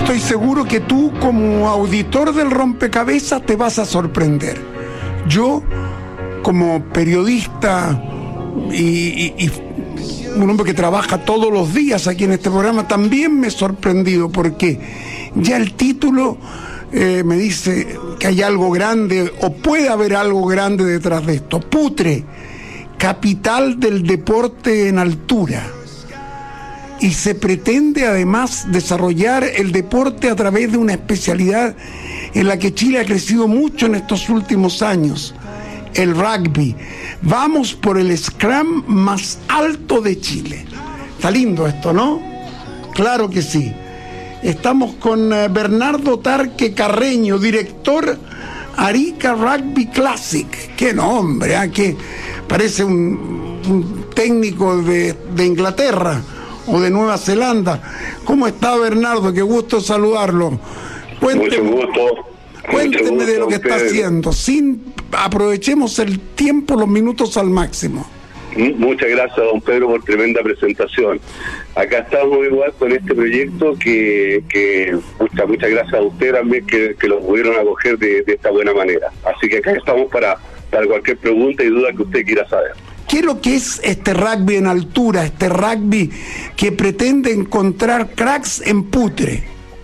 estoy seguro que tú, como auditor del rompecabezas, te vas a sorprender. Yo, como periodista y un hombre que trabaja todos los días aquí en este programa, también me he sorprendido, porque ya el título me dice que hay algo grande, o puede haber algo grande detrás de esto. Putre, capital del deporte en altura. Y se pretende además desarrollar el deporte a través de una especialidad en la que Chile ha crecido mucho en estos últimos años: el rugby. Vamos por el scrum más alto de Chile. Está lindo esto, ¿no? Claro que sí. Estamos con Bernardo Tarque Carreño, director Arica Rugby Classic. ¡Qué nombre! Que parece un técnico de Inglaterra o de Nueva Zelanda. ¿Cómo está, Bernardo? Qué gusto saludarlo. Mucho gusto. Cuénteme de lo que está haciendo. Aprovechemos el tiempo, los minutos al máximo. Muchas gracias, don Pedro, por tremenda presentación. Acá estamos igual con este proyecto que muchas gracias a usted también que lo pudieron acoger de esta buena manera. Así que acá estamos para cualquier pregunta y duda que usted quiera saber. ¿Qué es lo que es este rugby en altura, este rugby que pretende encontrar cracks en Putre?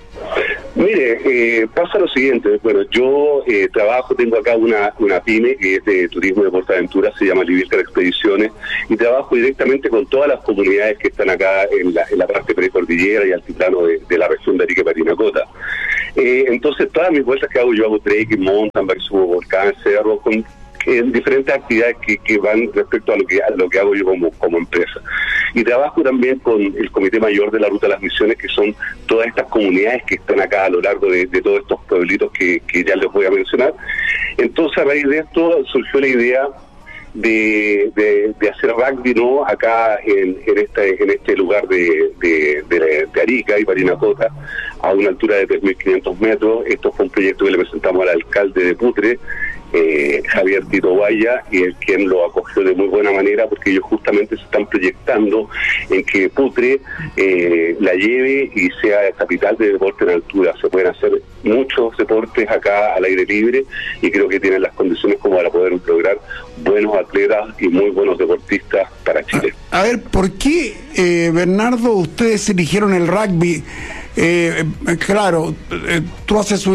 Mire, pasa lo siguiente. Bueno, yo tengo acá una pyme que es de turismo y de portaventura, se llama Livilcar Expediciones, y trabajo directamente con todas las comunidades que están acá en la parte precordillera y altiplano de la región de Arica y Parinacota. Entonces, todas mis vueltas que yo hago trekking, mountain bike, subo volcán, cerro, con diferentes actividades que van respecto a lo que hago yo como empresa. Y trabajo también con el Comité Mayor de la Ruta de las Misiones, que son todas estas comunidades que están acá a lo largo de todos estos pueblitos que ya les voy a mencionar. Entonces, a raíz de esto surgió la idea de hacer rugby, ¿no?, acá en este lugar de Arica y Parinacota, a una altura de 3.500 metros. Esto fue un proyecto que le presentamos al alcalde de Putre, Javier Tito Guaya, y el quien lo acogió de muy buena manera, porque ellos justamente se están proyectando en que Putre la lleve y sea capital de deporte en altura. Se pueden hacer muchos deportes acá al aire libre y creo que tienen las condiciones como para poder lograr buenos atletas y muy buenos deportistas para Chile. A ver, ¿por qué, Bernardo, ustedes eligieron el rugby? Claro, tú haces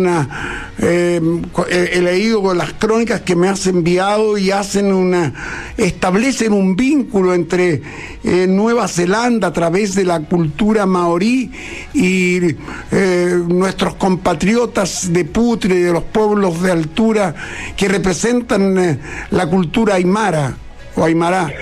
he leído con las crónicas que me has enviado y establecen un vínculo entre Nueva Zelanda a través de la cultura maorí y nuestros compatriotas de Putre y de los pueblos de altura que representan la cultura aymara o aymará.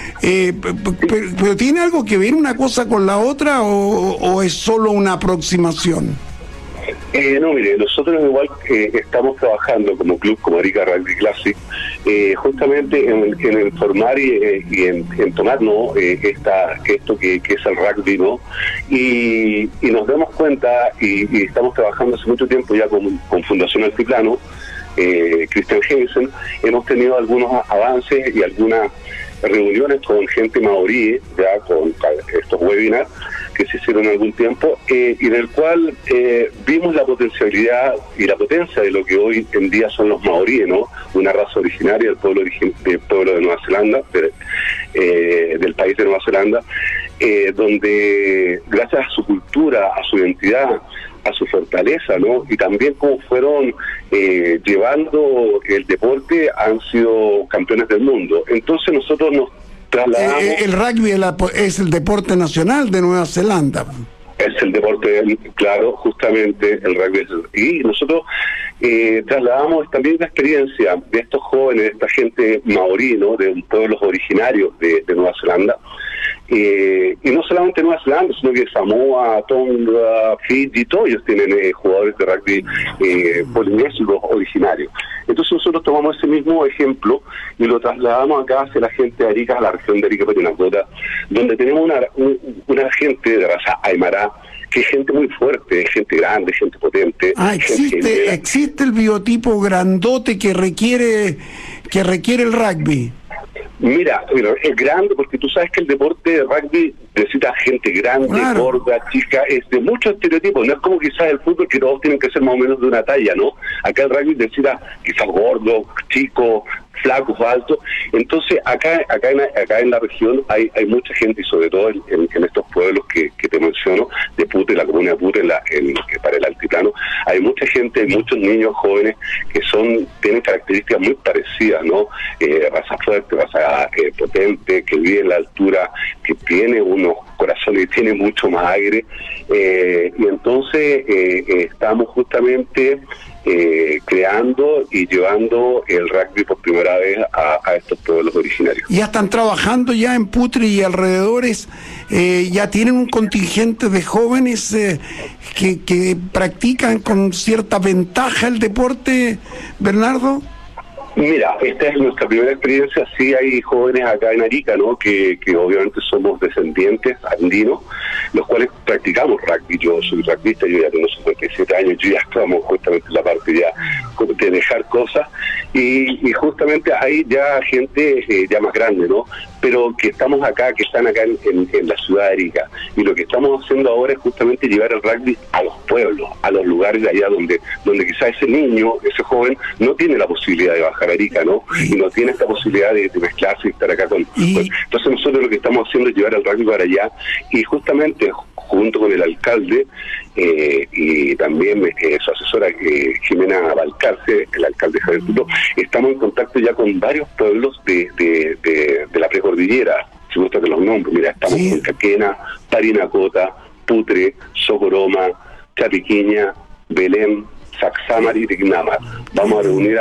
Pero ¿tiene algo que ver una cosa con la otra o es solo una aproximación? No, mire, nosotros igual estamos trabajando como club, como Arica Rugby Classic, justamente en formar y en tomar, ¿no?, esto que es el rugby, ¿no? Y nos damos cuenta, y estamos trabajando hace mucho tiempo ya con Fundación Altiplano, Christian Jensen, hemos tenido algunos avances y algunas reuniones con gente maorí, ya con estos webinars que se hicieron algún tiempo, y en el cual vimos la potencialidad y la potencia de lo que hoy en día son los maoríes, ¿no?, una raza originaria del pueblo de Nueva Zelanda, del país de Nueva Zelanda, donde gracias a su cultura, a su identidad, a su fortaleza, ¿no?, y también cómo fueron llevando el deporte, han sido campeones del mundo. Entonces nosotros nos trasladamos... el rugby es el deporte nacional de Nueva Zelanda. Es el deporte, claro, justamente el rugby. Y nosotros trasladamos también la experiencia de estos jóvenes, de esta gente maorí, ¿no?, de pueblos originarios de Nueva Zelanda. Y no solamente Nueva Zelanda, sino que Samoa, Tonga, Fiji, todos ellos tienen jugadores de rugby polinesios originarios. Entonces nosotros tomamos ese mismo ejemplo y lo trasladamos acá hacia la gente de Arica, a la región de Arica y Parinacota, donde tenemos una gente de raza aymara, que es gente muy fuerte, gente grande, gente potente. Existe el biotipo grandote que requiere el rugby. Mira, es grande porque tú sabes que el deporte de rugby necesita gente grande, claro, gorda, chica, es de muchos estereotipos. No es como quizás el fútbol que todos tienen que ser más o menos de una talla, ¿no? Acá el rugby necesita quizás gordo, chico, flacos, altos. Entonces acá en la región hay mucha gente, y sobre todo en estos pueblos que te menciono, de Putre, la comuna de Putre, para el altiplano, hay mucha gente, hay muchos niños jóvenes que tienen características muy parecidas, ¿no? Raza fuerte, raza potente, que vive en la altura, que tiene unos corazones, tiene mucho más aire, y entonces estamos justamente creando y llevando el rugby por primera vez a estos pueblos originarios. Ya están trabajando ya en Putre y alrededores, ya tienen un contingente de jóvenes que practican con cierta ventaja el deporte, Bernardo. Mira, esta es nuestra primera experiencia. Sí hay jóvenes acá en Arica, ¿no? Que obviamente somos descendientes andinos, los cuales practicamos rugby. Yo soy rugbyista, yo ya tengo 57 años, yo ya estamos justamente en la parte ya de dejar cosas, y justamente hay ya gente ya más grande, ¿no? Pero que estamos acá, que están acá en la ciudad de Arica, y lo que estamos haciendo ahora es justamente llevar el rugby a los pueblos, a los lugares de allá donde quizás ese niño, ese joven, no tiene la posibilidad de bajar a Arica, ¿no? Y no tiene esta posibilidad de mezclarse y estar acá con... Entonces nosotros lo que estamos haciendo es llevar el rugby para allá, y justamente junto con el alcalde y también su asesora Jimena Balcarce, el alcalde Javier Tutó, estamos en contacto ya con varios pueblos de la precordillera, si gusta que los nombres. Mira, estamos con Caquena, Parinacota, Putre, Socoroma, Chatiquiña, Belén, Saxámara y Tecnámara. Vamos a reunir